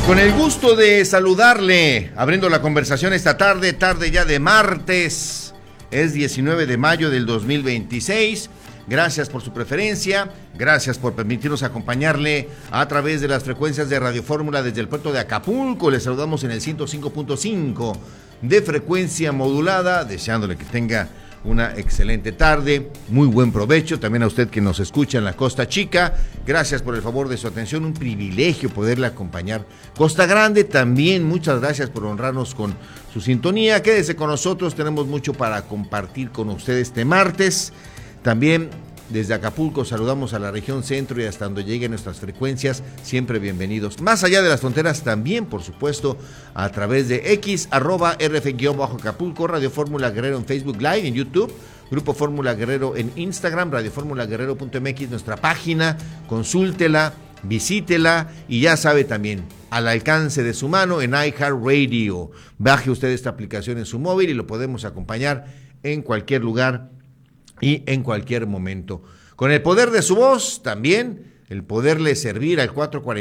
Con el gusto de saludarle, abriendo la conversación esta tarde ya de martes, es 19 de mayo del 2026. Gracias por su preferencia, gracias por permitirnos acompañarle a través de las frecuencias de Radio Fórmula desde el puerto de Acapulco. Le saludamos en el 105.5 de frecuencia modulada, deseándole que tenga una excelente tarde, muy buen provecho, también a usted que nos escucha en la Costa Chica, gracias por el favor de su atención, un privilegio poderle acompañar. Costa Grande también, muchas gracias por honrarnos con su sintonía, quédese con nosotros, tenemos mucho para compartir con usted este martes. También desde Acapulco saludamos a la región centro y hasta donde lleguen nuestras frecuencias, siempre bienvenidos. Más allá de las fronteras también, por supuesto, a través de X, @RF_Acapulco, Radio Fórmula Guerrero en Facebook Live, en YouTube, Grupo Fórmula Guerrero en Instagram, radioformulaguerrero.mx, nuestra página, consúltela, visítela y ya sabe también, al alcance de su mano en iHeartRadio. Baje usted esta aplicación en su móvil y lo podemos acompañar en cualquier lugar y en cualquier momento. Con el poder de su voz, también el poderle servir al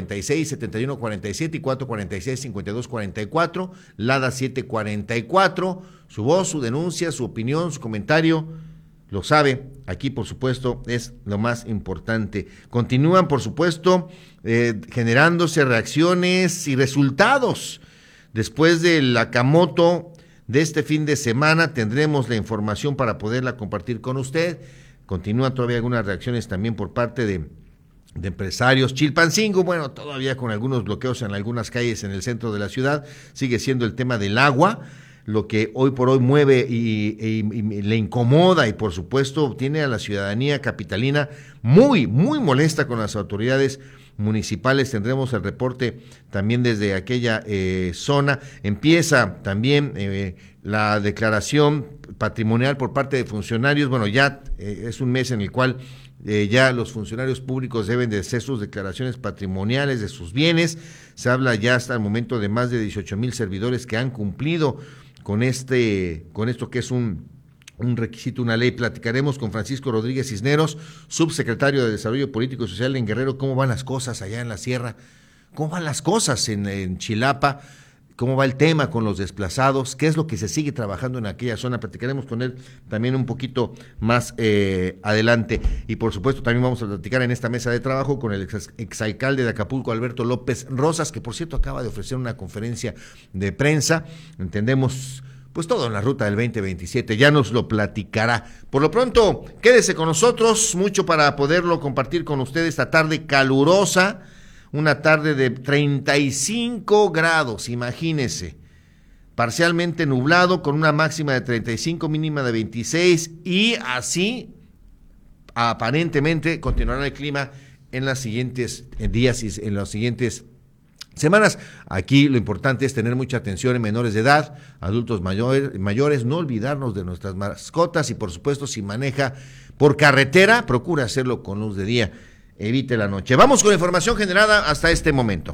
446-7147 y 446-5244, Lada 744, su voz, su denuncia, su opinión, su comentario, lo sabe, aquí por supuesto es lo más importante. Continúan por supuesto generándose reacciones y resultados. Después del Acamoto de este fin de semana tendremos la información para poderla compartir con usted. Continúan todavía algunas reacciones también por parte de empresarios. Chilpancingo, bueno, todavía con algunos bloqueos en algunas calles en el centro de la ciudad, sigue siendo el tema del agua, lo que hoy por hoy mueve y le incomoda y por supuesto tiene a la ciudadanía capitalina muy molesta con las autoridades municipales. Tendremos el reporte también desde aquella zona. Empieza también la declaración patrimonial por parte de funcionarios. Bueno, ya es un mes en el cual ya los funcionarios públicos deben de hacer sus declaraciones patrimoniales de sus bienes. Se habla ya hasta el momento de más de 18,000 servidores que han cumplido con esto que es un requisito, una ley. Platicaremos con Francisco Rodríguez Cisneros, subsecretario de Desarrollo Político y Social en Guerrero, cómo van las cosas allá en la sierra, cómo van las cosas en Chilapa, cómo va el tema con los desplazados, qué es lo que se sigue trabajando en aquella zona. Platicaremos con él también un poquito más adelante. Y por supuesto también vamos a platicar en esta mesa de trabajo con el exalcalde de Acapulco, Alberto López Rosas, que por cierto acaba de ofrecer una conferencia de prensa. Entendemos pues todo en la ruta del 2027, ya nos lo platicará. Por lo pronto, quédese con nosotros, mucho para poderlo compartir con usted esta tarde calurosa, una tarde de 35 grados, imagínese, parcialmente nublado, con una máxima de 35, mínima de 26, y así aparentemente continuará el clima en los siguientes días y en los siguientes semanas. Aquí lo importante es tener mucha atención en menores de edad, adultos mayores, no olvidarnos de nuestras mascotas y por supuesto si maneja por carretera, procura hacerlo con luz de día, evite la noche. Vamos con la información generada hasta este momento.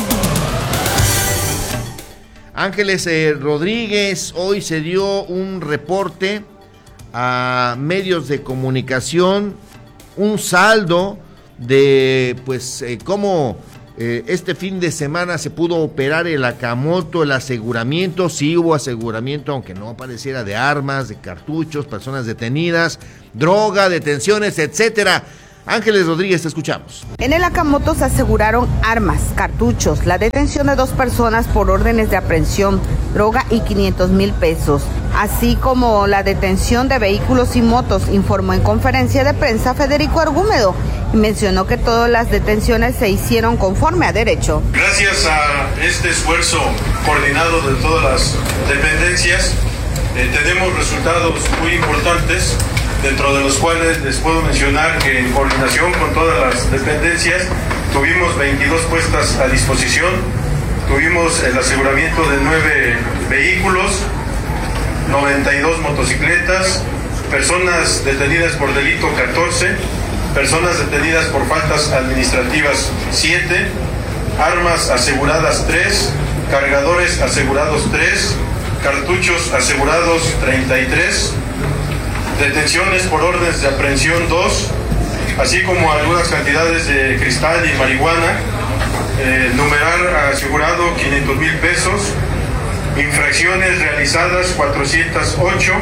Ángeles Rodríguez, hoy se dio un reporte a medios de comunicación, un saldo de cómo este fin de semana se pudo operar el Acamoto, el aseguramiento. Sí hubo aseguramiento, aunque no pareciera, de armas, de cartuchos, personas detenidas, droga, detenciones, etcétera. Ángeles Rodríguez, te escuchamos. En el Acamoto se aseguraron armas, cartuchos, la detención de 2 personas por órdenes de aprehensión, droga y 500,000 pesos, así como la detención de vehículos y motos, informó en conferencia de prensa Federico Argúmedo y mencionó que todas las detenciones se hicieron conforme a derecho. Gracias a este esfuerzo coordinado de todas las dependencias, tenemos resultados muy importantes, dentro de los cuales les puedo mencionar que en coordinación con todas las dependencias tuvimos 22 puestas a disposición, tuvimos el aseguramiento de 9 vehículos, 92 motocicletas, personas detenidas por delito 14, personas detenidas por faltas administrativas 7, armas aseguradas 3, cargadores asegurados 3, cartuchos asegurados 33, detenciones por órdenes de aprehensión 2, así como algunas cantidades de cristal y marihuana. numerar asegurado 500,000 pesos, infracciones realizadas 408,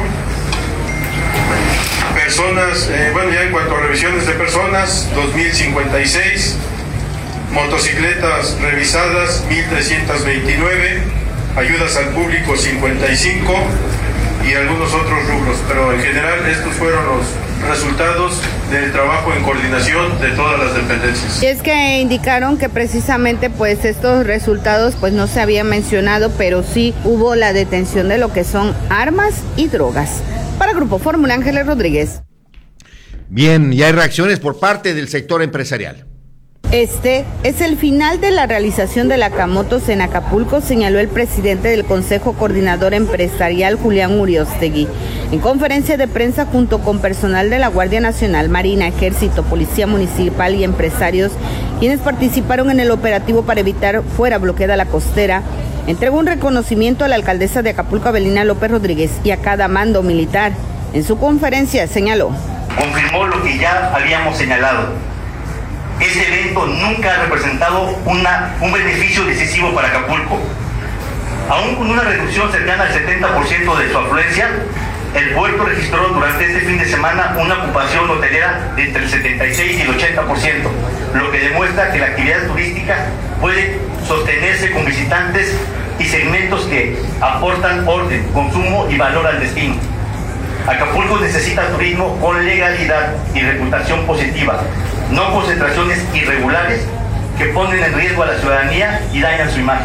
personas, ya en cuanto a revisiones de personas, 2,056, motocicletas revisadas 1,329, ayudas al público 55 y algunos otros rubros, pero en general estos fueron los resultados del trabajo en coordinación de todas las dependencias. Y es que indicaron que precisamente pues estos resultados pues no se habían mencionado, pero sí hubo la detención de lo que son armas y drogas. Para Grupo Fórmula, Ángeles Rodríguez. Bien, y hay reacciones por parte del sector empresarial. Este es el final de la realización de la Camotos en Acapulco, señaló el presidente del Consejo Coordinador Empresarial, Julián Uriostegui. En conferencia de prensa junto con personal de la Guardia Nacional, Marina, Ejército, Policía Municipal y empresarios, quienes participaron en el operativo para evitar fuera bloqueada la costera, entregó un reconocimiento a la alcaldesa de Acapulco, Avelina López Rodríguez, y a cada mando militar. En su conferencia señaló: confirmó lo que ya habíamos señalado. Este evento nunca ha representado un beneficio decisivo para Acapulco. Aún con una reducción cercana al 70% de su afluencia, el puerto registró durante este fin de semana una ocupación hotelera de entre el 76 y el 80%, lo que demuestra que la actividad turística puede sostenerse con visitantes y segmentos que aportan orden, consumo y valor al destino. Acapulco necesita turismo con legalidad y reputación positiva, no concentraciones irregulares que ponen en riesgo a la ciudadanía y dañan su imagen.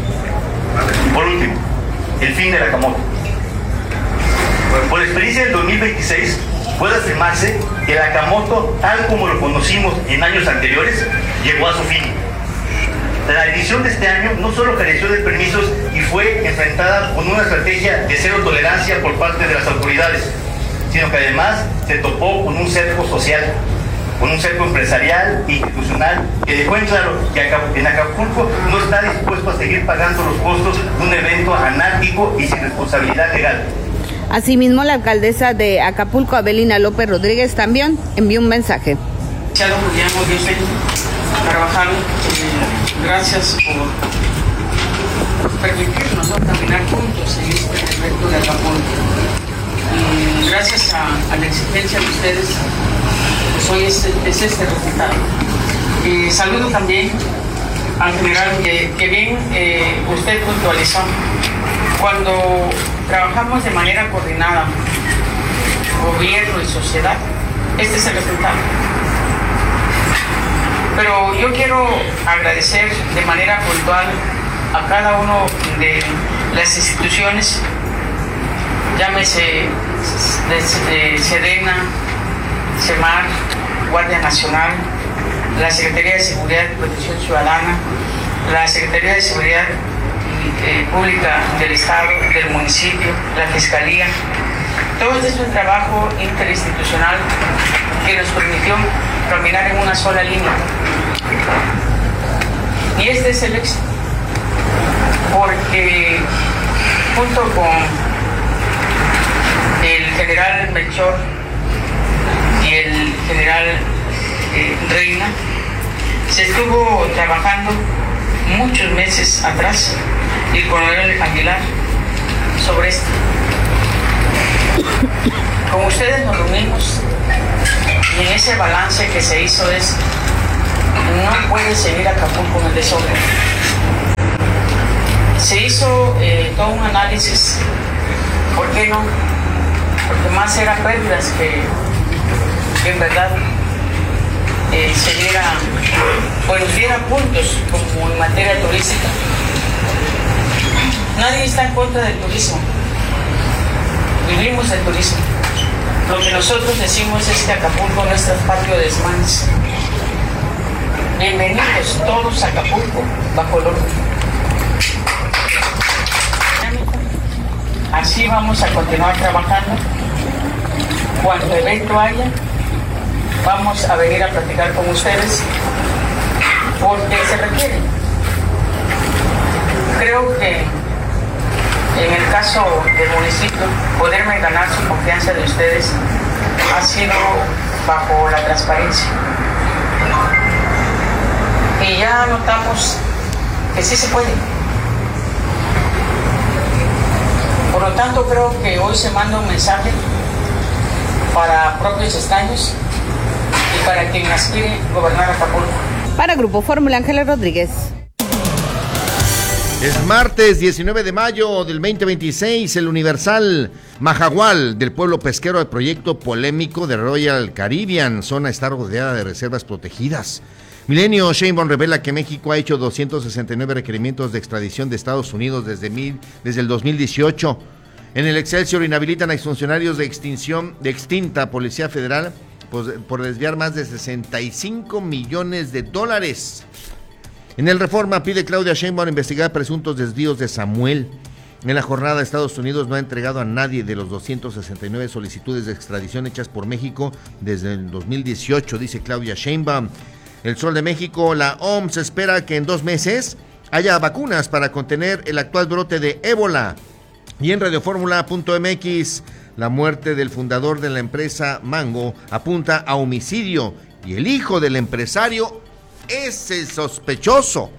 Y por último, el fin de la Camoto. Por la experiencia del 2026, puede afirmarse que la Camoto, tal como lo conocimos en años anteriores, llegó a su fin. La edición de este año no solo careció de permisos y fue enfrentada con una estrategia de cero tolerancia por parte de las autoridades, sino que además se topó con un cerco social, con un cerco empresarial e institucional que dejó en claro que en Acapulco no está dispuesto a seguir pagando los costos de un evento anárquico y sin responsabilidad legal. Asimismo, la alcaldesa de Acapulco, Avelina López Rodríguez, también envió un mensaje. Julián Uriostegui Carvajal, gracias por permitirnos caminar juntos en este proyecto de Acapulco. Y gracias a la exigencia de ustedes, pues hoy es este resultado. Saludo también al general que bien usted puntualizó. Cuando trabajamos de manera coordinada, gobierno y sociedad, este es el resultado. Pero yo quiero agradecer de manera puntual a cada uno de las instituciones, llámese Sedena, SEMAR, Guardia Nacional, la Secretaría de Seguridad y Protección Ciudadana, la Secretaría de Seguridad Pública del Estado, del municipio, la Fiscalía. Todo este es un trabajo interinstitucional que nos permitió caminar en una sola línea. Y este es el éxito, porque junto con el general Melchor y el general Reina, se estuvo trabajando muchos meses atrás, y el coronel Aguilar, sobre esto. Con ustedes nos reunimos y en ese balance que se hizo es: no puede seguir Acapulco en el desorden. Se hizo todo un análisis. ¿Por qué no? Porque más eran pérdidas que en verdad se diera, pues diera puntos como en materia turística. Nadie está en contra del turismo. Vivimos el turismo. Lo que nosotros decimos es que Acapulco no es patio de desmanes. Bienvenidos todos a Acapulco bajo el orden. Así vamos a continuar trabajando. Cuando evento haya, vamos a venir a platicar con ustedes porque se requiere. Creo que en el caso del municipio, poderme ganar su confianza de ustedes ha sido bajo la transparencia. y ya notamos que sí se puede. Por lo tanto, creo que hoy se manda un mensaje para propios extraños y para quien aspire gobernar Acapulco. Para Grupo Fórmula, Ángeles Rodríguez. Es martes 19 de mayo del 2026, el Universal Majagual del pueblo pesquero del proyecto polémico de Royal Caribbean. Zona está rodeada de reservas protegidas. Milenio Sheinbaum revela que México ha hecho 269 requerimientos de extradición de Estados Unidos desde el 2018. En el Excelsior inhabilitan a exfuncionarios de extinta Policía Federal por desviar más de 65 millones de dólares. En el Reforma pide Claudia Sheinbaum investigar presuntos desvíos de Samuel. En la jornada, Estados Unidos no ha entregado a nadie de los 269 solicitudes de extradición hechas por México desde el 2018, dice Claudia Sheinbaum. El Sol de México, la OMS espera que en 2 meses haya vacunas para contener el actual brote de ébola. Y en radioformula.mx, la muerte del fundador de la empresa Mango apunta a homicidio y el hijo del empresario es el sospechoso.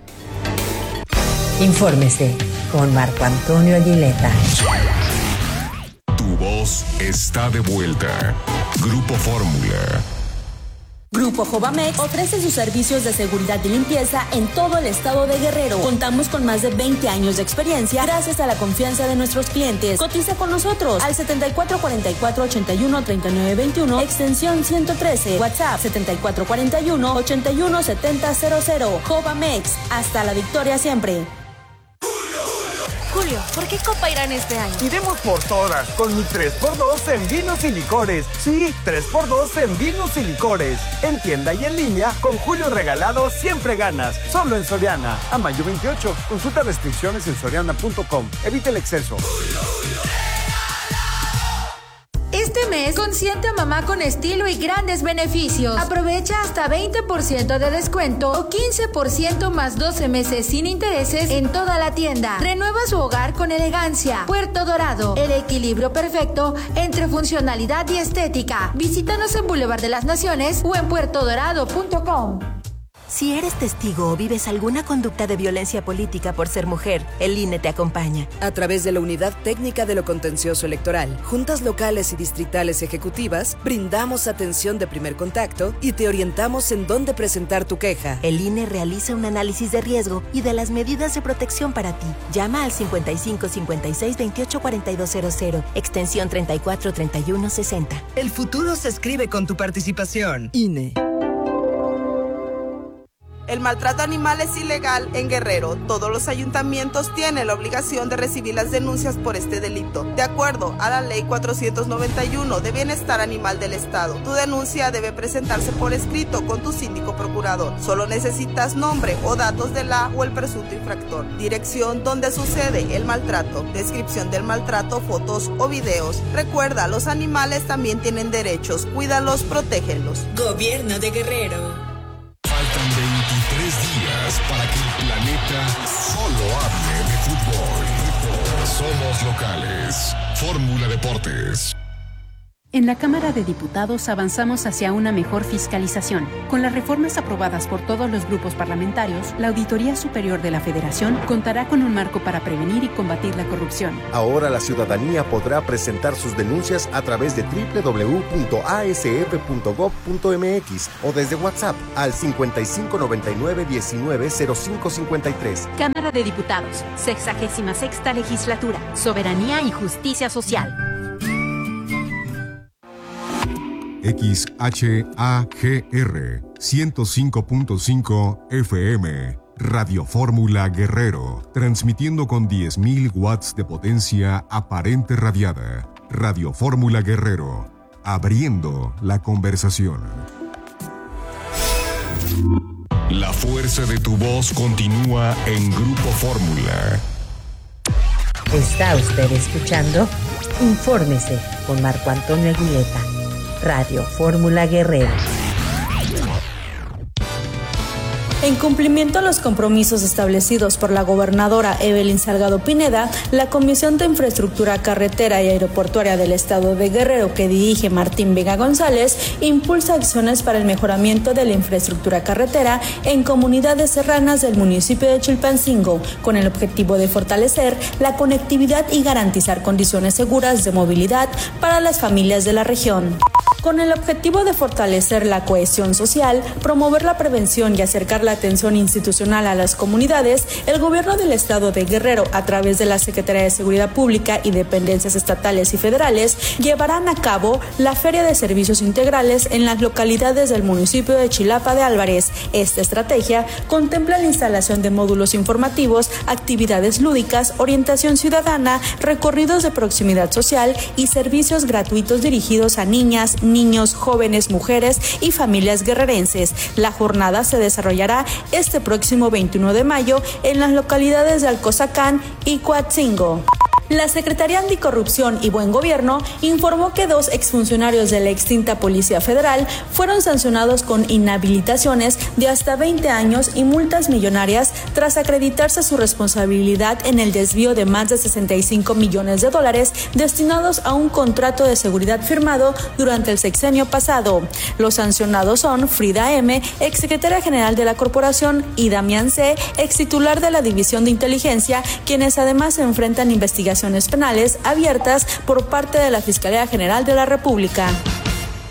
Infórmese con Marco Antonio Aguileta. Tu voz está de vuelta. Grupo Fórmula. Grupo Jovamex ofrece sus servicios de seguridad y limpieza en todo el estado de Guerrero. Contamos con más de 20 años de experiencia gracias a la confianza de nuestros clientes. Cotiza con nosotros al 7444-813921, extensión 113, WhatsApp 7441-817000. Jovamex, hasta la victoria siempre. Julio, ¿por qué Copa Irán este año? Iremos por todas, con mi 3x2 en vinos y licores. Sí, 3x2 en vinos y licores. En tienda y en línea, con Julio regalado siempre ganas. Solo en Soriana. A mayo 28. Consulta restricciones en soriana.com. Evita el exceso. Este mes, consiente a mamá con estilo y grandes beneficios. Aprovecha hasta 20% de descuento o 15% más 12 meses sin intereses en toda la tienda. Renueva su hogar con elegancia. Puerto Dorado, el equilibrio perfecto entre funcionalidad y estética. Visítanos en Boulevard de las Naciones o en puertodorado.com. Si eres testigo o vives alguna conducta de violencia política por ser mujer, el INE te acompaña. A través de la Unidad Técnica de lo Contencioso Electoral, juntas locales y distritales ejecutivas, brindamos atención de primer contacto y te orientamos en dónde presentar tu queja. El INE realiza un análisis de riesgo y de las medidas de protección para ti. Llama al 55 56 28 4200, extensión 34 31 60. El futuro se escribe con tu participación. INE. El maltrato animal es ilegal en Guerrero. Todos los ayuntamientos tienen la obligación de recibir las denuncias por este delito. De acuerdo a la Ley 491 de Bienestar Animal del Estado, tu denuncia debe presentarse por escrito con tu síndico procurador. Solo necesitas nombre o datos de la o el presunto infractor, dirección donde sucede el maltrato, descripción del maltrato, fotos o videos. Recuerda, los animales también tienen derechos. Cuídalos, protégelos. Gobierno de Guerrero. Faltan 23 días para que el planeta solo hable de fútbol. Somos locales. Fórmula Deportes. En la Cámara de Diputados avanzamos hacia una mejor fiscalización. Con las reformas aprobadas por todos los grupos parlamentarios, la Auditoría Superior de la Federación contará con un marco para prevenir y combatir la corrupción. Ahora la ciudadanía podrá presentar sus denuncias a través de www.asf.gov.mx o desde WhatsApp al 5599-190553. Cámara de Diputados, 66ª Legislatura, Soberanía y Justicia Social. XHAGR 105.5 FM, Radio Fórmula Guerrero, transmitiendo con 10.000 watts de potencia aparente radiada. Radio Fórmula Guerrero, abriendo la conversación. La fuerza de tu voz continúa en Grupo Fórmula. Está usted escuchando Infórmese con Marco Antonio Aguileta. Radio Fórmula Guerrero. En cumplimiento a los compromisos establecidos por la gobernadora Evelyn Salgado Pineda, la Comisión de Infraestructura Carretera y Aeroportuaria del Estado de Guerrero, que dirige Martín Vega González, impulsa acciones para el mejoramiento de la infraestructura carretera en comunidades serranas del municipio de Chilpancingo, con el objetivo de fortalecer la conectividad y garantizar condiciones seguras de movilidad para las familias de la región. Con el objetivo de fortalecer la cohesión social, promover la prevención y acercar la atención institucional a las comunidades, el gobierno del estado de Guerrero, a través de la Secretaría de Seguridad Pública y dependencias estatales y federales, llevarán a cabo la Feria de Servicios Integrales en las localidades del municipio de Chilapa de Álvarez. Esta estrategia contempla la instalación de módulos informativos, actividades lúdicas, orientación ciudadana, recorridos de proximidad social y servicios gratuitos dirigidos a niñas, niños, jóvenes, mujeres y familias guerrerenses. La jornada se desarrollará este próximo 21 de mayo en las localidades de Alcozacán y Coatzingo. La Secretaría Anticorrupción y Buen Gobierno informó que 2 exfuncionarios de la extinta Policía Federal fueron sancionados con inhabilitaciones de hasta 20 años y multas millonarias tras acreditarse su responsabilidad en el desvío de más de $65 millones destinados a un contrato de seguridad firmado durante el sexenio pasado. Los sancionados son Frida M., exsecretaria general de la corporación, y Damián C., extitular de la División de Inteligencia, quienes además se enfrentan investigaciones penales abiertas por parte de la Fiscalía General de la República.